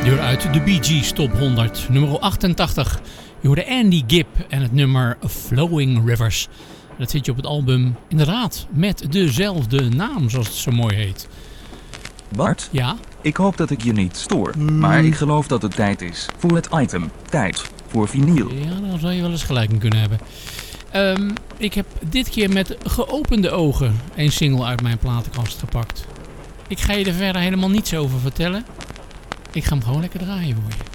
Deur uit de Bee Gees Top 100, nummer 88. Je hoorde Andy Gibb en het nummer Flowing Rivers. Dat zit je op het album, inderdaad, met dezelfde naam, zoals het zo mooi heet. Bart? Ja? Ik hoop dat ik je niet stoor, maar ik geloof dat het tijd is voor het item. Tijd voor vinyl. Ja, daar zou je wel eens gelijk in kunnen hebben. Ik heb dit keer met geopende ogen een single uit mijn platenkast gepakt. Ik ga je er verder helemaal niets over vertellen. Ik ga hem gewoon lekker draaien voor je.